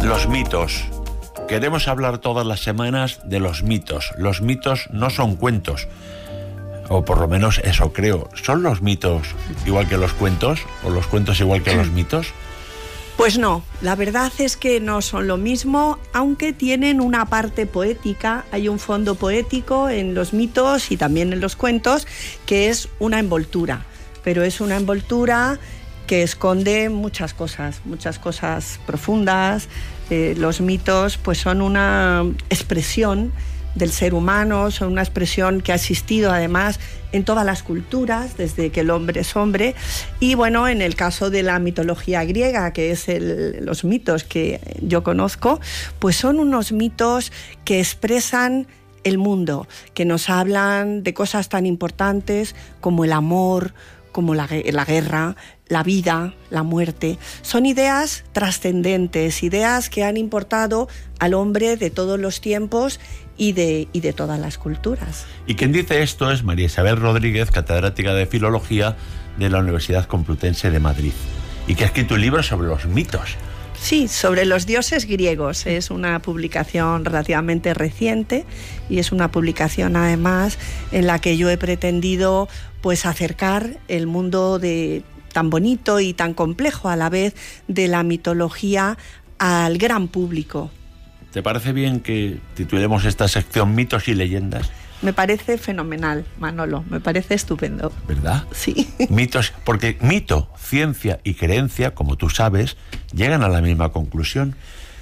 Los mitos. Queremos hablar todas las semanas de los mitos. Los mitos no son cuentos, o por lo menos eso creo. ¿Son los mitos igual que los cuentos? ¿O los cuentos igual que los mitos? Pues no, la verdad es que no son lo mismo, aunque tienen una parte poética. Hay un fondo poético en los mitos y también en los cuentos, que es una envoltura, pero es una envoltura que esconde muchas cosas profundas. Los mitos pues son una expresión del ser humano, son una expresión que ha existido además en todas las culturas desde que el hombre es hombre. Y bueno, en el caso de la mitología griega, que es los mitos que yo conozco, pues son unos mitos que expresan el mundo, que nos hablan de cosas tan importantes como el amor, como la guerra, la vida, la muerte. Son ideas trascendentes, ideas que han importado al hombre de todos los tiempos y de todas las culturas. Y quien dice esto es María Isabel Rodríguez, catedrática de Filología de la Universidad Complutense de Madrid, y que ha escrito un libro sobre los mitos. Sí, sobre los dioses griegos. Es una publicación relativamente reciente y es una publicación además en la que yo he pretendido pues acercar el mundo tan bonito y tan complejo a la vez de la mitología al gran público. ¿Te parece bien que titulemos esta sección Mitos y Leyendas? Me parece fenomenal, Manolo, me parece estupendo. ¿Verdad? Sí. Mitos, porque mito, ciencia y creencia, como tú sabes, llegan a la misma conclusión.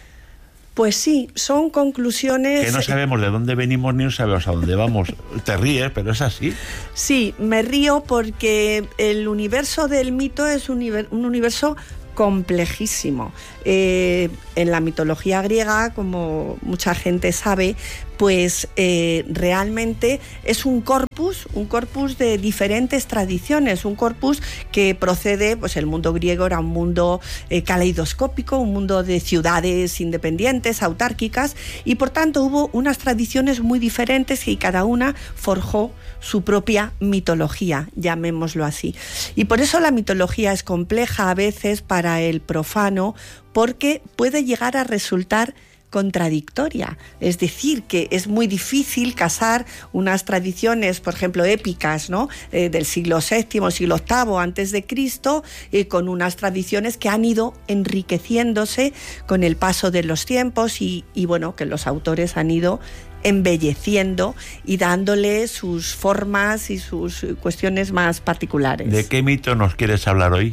Pues sí, son conclusiones... Que no sabemos de dónde venimos ni no sabemos a dónde vamos. Te ríes, pero es así. Sí, me río porque el universo del mito es un universo complejísimo. En la mitología griega, como mucha gente sabe, pues realmente es un corpus de diferentes tradiciones, un corpus que procede, pues el mundo griego era un mundo caleidoscópico, un mundo de ciudades independientes, autárquicas, y por tanto hubo unas tradiciones muy diferentes y cada una forjó su propia mitología, llamémoslo así. Y por eso la mitología es compleja a veces para el profano, porque puede llegar a resultar contradictoria, es decir, que es muy difícil casar unas tradiciones, por ejemplo, épicas, ¿no? Del siglo VII, siglo VIII antes de Cristo, con unas tradiciones que han ido enriqueciéndose con el paso de los tiempos y bueno, que los autores han ido embelleciendo y dándole sus formas y sus cuestiones más particulares. ¿De qué mito nos quieres hablar hoy?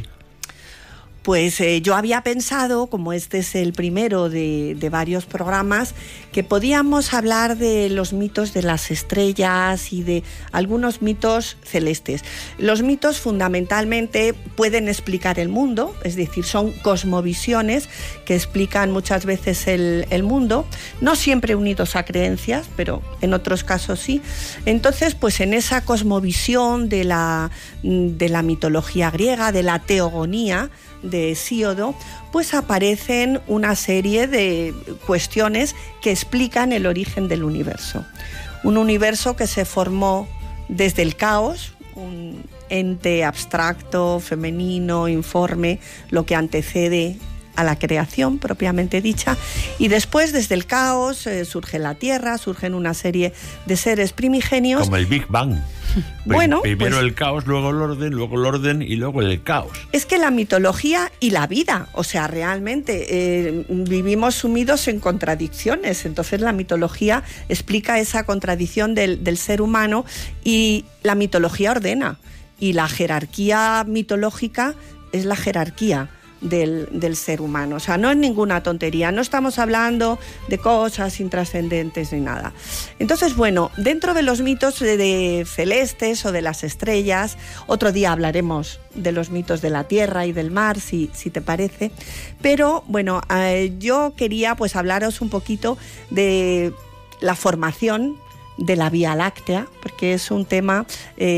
Pues yo había pensado, como este es el primero de varios programas, que podíamos hablar de los mitos de las estrellas y de algunos mitos celestes. Los mitos fundamentalmente pueden explicar el mundo, es decir, son cosmovisiones que explican muchas veces el mundo, no siempre unidos a creencias, pero en otros casos sí. Entonces, pues en esa cosmovisión de la mitología griega, de la teogonía, de Hesíodo, pues aparecen una serie de cuestiones que explican el origen del universo. Un universo que se formó desde el caos, un ente abstracto, femenino, informe, lo que antecede a la creación propiamente dicha, y después desde el caos surge la Tierra, surgen una serie de seres primigenios. Como el Big Bang. Bueno, primero pues, el caos, luego el orden y luego el caos. Es que la mitología y la vida, o sea, realmente vivimos sumidos en contradicciones, entonces la mitología explica esa contradicción del ser humano y la mitología ordena, y la jerarquía mitológica es la jerarquía del ser humano, o sea, no es ninguna tontería, no estamos hablando de cosas intrascendentes ni nada. Entonces, bueno, dentro de los mitos de celestes o de las estrellas, otro día hablaremos de los mitos de la tierra y del mar, si te parece, pero bueno, yo quería pues hablaros un poquito de la formación de la Vía Láctea, porque es un tema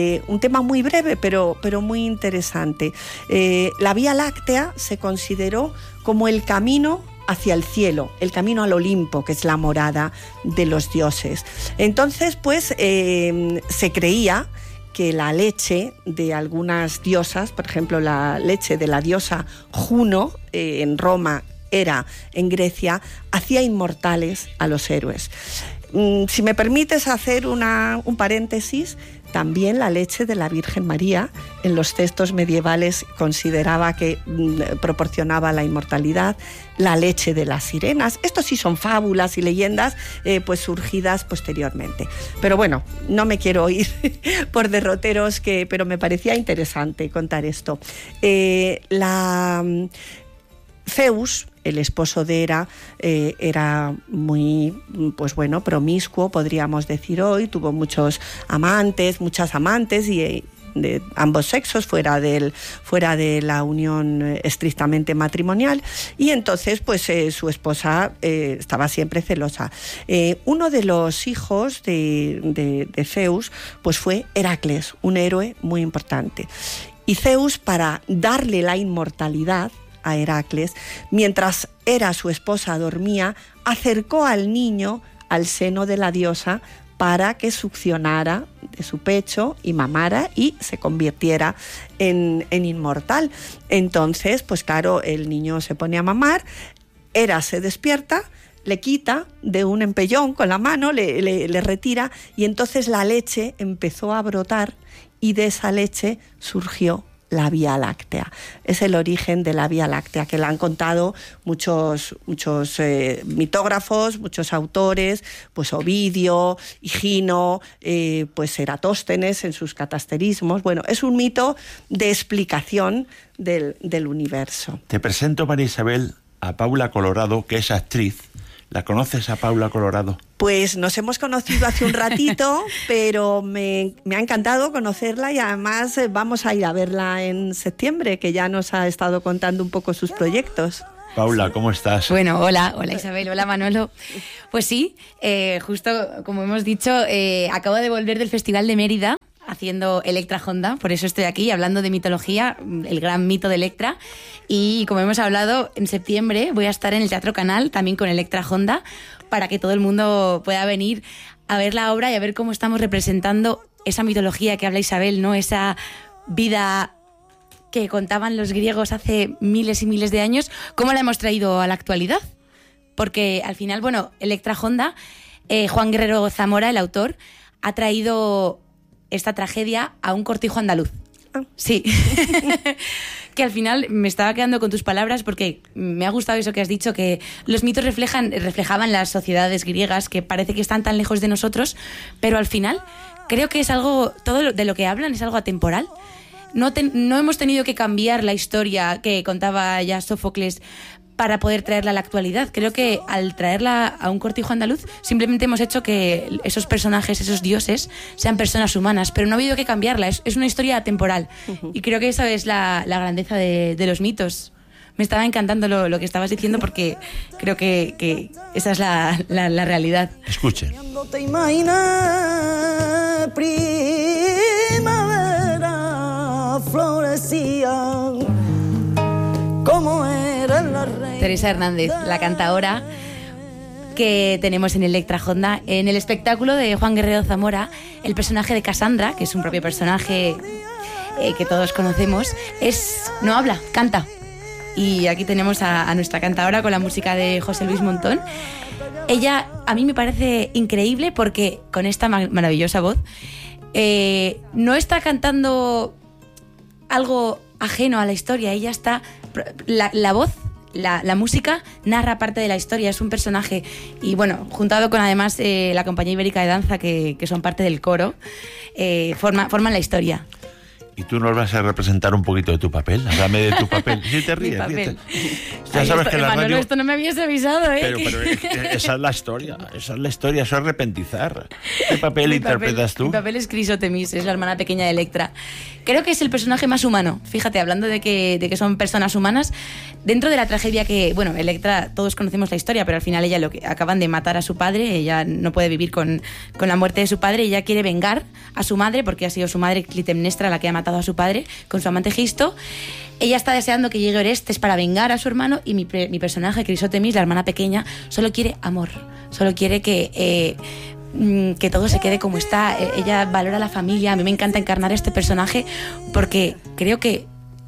muy breve, pero muy interesante. La Vía Láctea se consideró como el camino hacia el cielo, el camino al Olimpo, que es la morada de los dioses. Entonces, pues, se creía que la leche de algunas diosas, por ejemplo, la leche de la diosa Juno en Roma, Hera en Grecia, hacía inmortales a los héroes. Si me permites hacer un paréntesis, también la leche de la Virgen María en los textos medievales consideraba que proporcionaba la inmortalidad, la leche de las sirenas. Estos sí son fábulas y leyendas pues surgidas posteriormente. Pero bueno, no me quiero ir por derroteros, pero me parecía interesante contar esto. Zeus, el esposo de Hera, era muy, pues bueno, promiscuo, podríamos decir hoy. Tuvo muchas amantes y de ambos sexos, fuera de la unión estrictamente matrimonial, y entonces pues su esposa estaba siempre celosa. Uno de los hijos de Zeus pues fue Heracles, un héroe muy importante. Y Zeus, para darle la inmortalidad a Heracles, mientras Hera, su esposa, dormía, acercó al niño al seno de la diosa para que succionara de su pecho y mamara y se convirtiera en inmortal. Entonces, pues claro, el niño se pone a mamar, Hera se despierta, le quita de un empellón con la mano, le retira, y entonces la leche empezó a brotar, y de esa leche surgió la Vía Láctea. Es el origen de la Vía Láctea, que la han contado muchos mitógrafos, muchos autores, pues Ovidio, Higino, pues Eratóstenes en sus catasterismos. Bueno, es un mito de explicación del universo. Te presento, María Isabel, a Paula Colorado, que es actriz. ¿La conoces a Paula Colorado? Pues nos hemos conocido hace un ratito, pero me ha encantado conocerla, y además vamos a ir a verla en septiembre, que ya nos ha estado contando un poco sus proyectos. Paula, ¿cómo estás? Bueno, hola Isabel, hola Manolo. Pues sí, justo como hemos dicho, acabo de volver del Festival de Mérida haciendo Electra Honda, por eso estoy aquí hablando de mitología, el gran mito de Electra. Y como hemos hablado, en septiembre voy a estar en el Teatro Canal también con Electra Honda, para que todo el mundo pueda venir a ver la obra y a ver cómo estamos representando esa mitología que habla Isabel, ¿no? Esa vida que contaban los griegos hace miles y miles de años, ¿cómo la hemos traído a la actualidad? Porque al final, bueno, Electra Honda, Juan Guerrero Zamora, el autor, ha traído esta tragedia a un cortijo andaluz. Sí. Que al final me estaba quedando con tus palabras, porque me ha gustado eso que has dicho, que los mitos reflejaban las sociedades griegas que parece que están tan lejos de nosotros, pero al final creo que es algo, todo de lo que hablan es algo atemporal. No hemos tenido que cambiar la historia que contaba ya Sófocles para poder traerla a la actualidad. Creo que al traerla a un cortijo andaluz simplemente hemos hecho que esos personajes, esos dioses, sean personas humanas, pero no ha habido que cambiarla, es una historia atemporal. Y creo que esa es la grandeza de los mitos. Me estaba encantando lo que estabas diciendo, porque creo que esa es la realidad. Escuchen. Primavera florecía como era la reina. Teresa Hernández, la cantaora que tenemos en Electra Honda. En el espectáculo de Juan Guerrero Zamora, el personaje de Casandra, que es un propio personaje que todos conocemos, no habla, canta. Y aquí tenemos a nuestra cantaora con la música de José Luis Montón. Ella a mí me parece increíble, porque con esta maravillosa voz no está cantando algo ajeno a la historia. Ella está... La voz, la música narra parte de la historia, es un personaje. Y bueno, juntado con además la Compañía Ibérica de Danza, que son parte del coro, forman la historia. Y tú nos vas a representar un poquito de tu papel. Háblame de tu papel. Sí, te ríes. Ya sabes que la Manolo, radio... esto no me habías avisado, ¿eh? Pero esa es la historia, eso es repentizar. ¿Qué papel interpretas tú? Mi papel es Crisotemis, es la hermana pequeña de Electra. Creo que es el personaje más humano. Fíjate, hablando de que son personas humanas, dentro de la tragedia que, bueno, Electra, todos conocemos la historia, pero al final ella acaban de matar a su padre, ella no puede vivir con la muerte de su padre, ella quiere vengar a su madre, porque ha sido su madre Clitemnestra la que ha matado a su padre con su amante Gisto. Ella está deseando que llegue Orestes para vengar a su hermano, y mi personaje, Crisotemis, la hermana pequeña, solo quiere amor, solo quiere que todo se quede como está. Ella valora la familia. A mí me encanta encarnar este personaje, porque creo que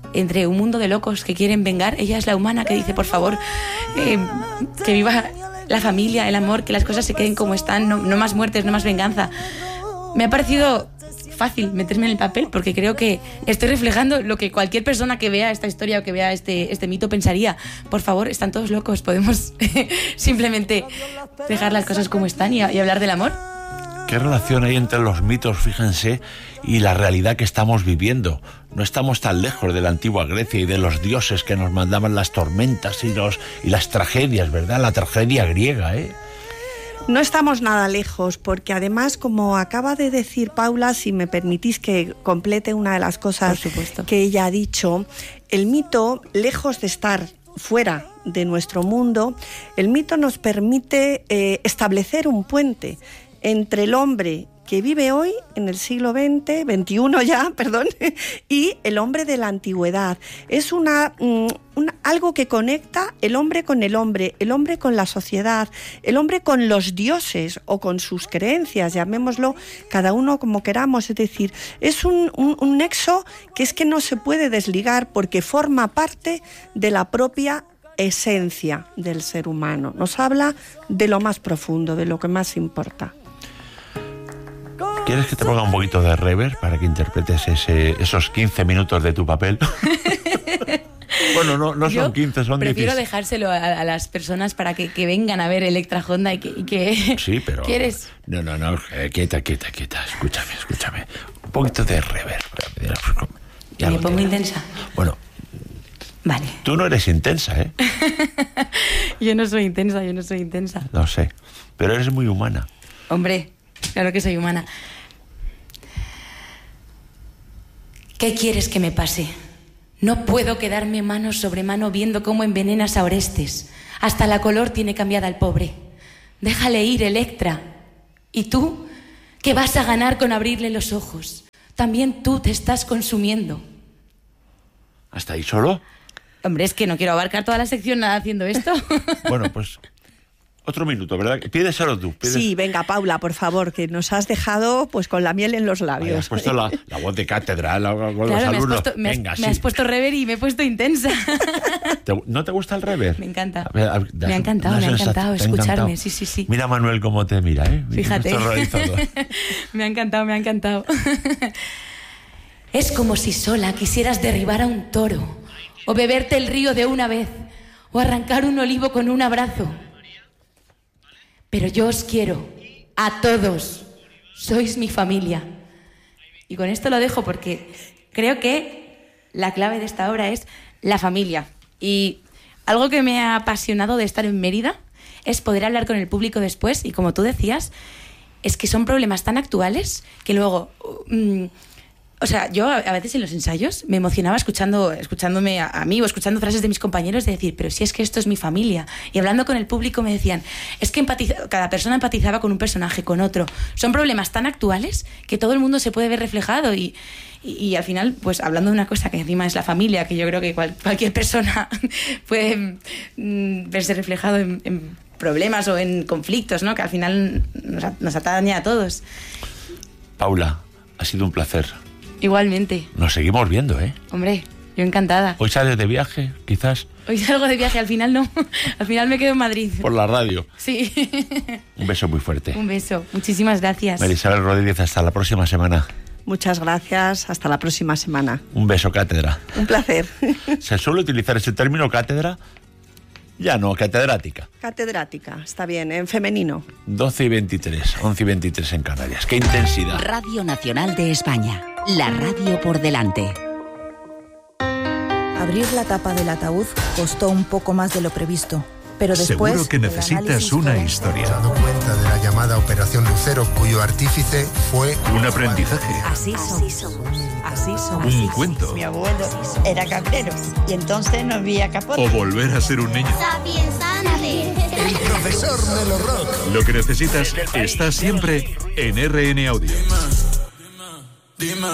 entre un mundo de locos que quieren vengar, ella es la humana que dice, por favor, que viva la familia, el amor, que las cosas se queden como están, no más muertes, no más venganza. Me ha parecido fácil meterme en el papel porque creo que estoy reflejando lo que cualquier persona que vea esta historia o que vea este mito pensaría. Por favor, están todos locos, podemos simplemente dejar las cosas como están y hablar del amor. ¿Qué relación hay entre los mitos, fíjense, y la realidad que estamos viviendo? No estamos tan lejos de la antigua Grecia y de los dioses que nos mandaban las tormentas y las tragedias, ¿verdad? La tragedia griega, ¿eh? No estamos nada lejos, porque además, como acaba de decir Paula, si me permitís que complete una de las cosas que ella ha dicho, el mito, lejos de estar fuera de nuestro mundo, el mito nos permite establecer un puente entre el hombre que vive hoy, en el siglo XX, XXI ya, perdón, y el hombre de la antigüedad. Es algo que conecta el hombre con el hombre con la sociedad, el hombre con los dioses o con sus creencias, llamémoslo cada uno como queramos. Es decir, es un nexo que es que no se puede desligar porque forma parte de la propia esencia del ser humano. Nos habla de lo más profundo, de lo que más importa. ¿Quieres que te ponga un poquito de reverb para que interpretes esos 15 minutos de tu papel? Bueno, no son 15, son 16. Prefiero dejárselo a las personas para que vengan a ver Electra Honda y que sí, pero... ¿Quieres? No, quieta. Escúchame. Un poquito de reverb. ¿Me pongo intensa? Bueno. Vale. Tú no eres intensa, ¿eh? Yo no soy intensa. Lo sé, pero eres muy humana. Hombre, claro que soy humana. ¿Qué quieres que me pase? No puedo quedarme mano sobre mano viendo cómo envenenas a Orestes. Hasta la color tiene cambiada al pobre. Déjale ir, Electra. ¿Y tú? ¿Qué vas a ganar con abrirle los ojos? También tú te estás consumiendo. ¿Hasta ahí solo? Hombre, es que no quiero abarcar toda la sección nada haciendo esto. Bueno, pues... Otro minuto, ¿verdad? Pídeselo tú. Sí, venga, Paula, por favor, que nos has dejado pues con la miel en los labios. Has puesto la voz de cátedra, con claro, los alumnos. Me has puesto rever y me he puesto intensa. ¿No te gusta el rever? Me encanta. Me ha encantado escucharme. Sí. Mira Manuel cómo te mira, ¿eh? Fíjate. Me ha encantado. Es como si sola quisieras derribar a un toro, o beberte el río de una vez, o arrancar un olivo con un abrazo. Pero yo os quiero, a todos. Sois mi familia. Y con esto lo dejo porque creo que la clave de esta obra es la familia. Y algo que me ha apasionado de estar en Mérida es poder hablar con el público después. Y como tú decías, es que son problemas tan actuales que luego... O sea, yo a veces en los ensayos me emocionaba escuchándome a mí o escuchando frases de mis compañeros de decir, pero si es que esto es mi familia. Y hablando con el público me decían, es que cada persona empatizaba con un personaje, con otro. Son problemas tan actuales que todo el mundo se puede ver reflejado y al final, pues hablando de una cosa que encima es la familia, que yo creo que cualquier persona puede verse reflejado en problemas o en conflictos, ¿no? Que al final nos atañe a todos. Paula, ha sido un placer. Igualmente. Nos seguimos viendo, ¿eh? Hombre, yo encantada. ¿Hoy sales de viaje, quizás? Hoy salgo de viaje, al final no. Al final me quedo en Madrid. Por la radio. Sí. Un beso muy fuerte. Un beso. Muchísimas gracias. María Isabel Rodríguez, hasta la próxima semana. Muchas gracias. Hasta la próxima semana. Un beso, cátedra. Un placer. ¿Se suele utilizar ese término, cátedra? Ya no, catedrática. Catedrática, está bien, en femenino. 12:23, 11:23 en Canarias. ¡Qué intensidad! Radio Nacional de España. La radio por delante. Abrir la tapa del ataúd costó un poco más de lo previsto, pero después... Seguro que necesitas una historia. Se ha dado cuenta de la llamada Operación Lucero, cuyo artífice fue... Un aprendizaje. Así somos. Un cuento. Mi abuelo era cabrero y entonces no había capote. O volver a ser un niño. El profesor Melo Rock. Lo que necesitas está siempre en RN Audio.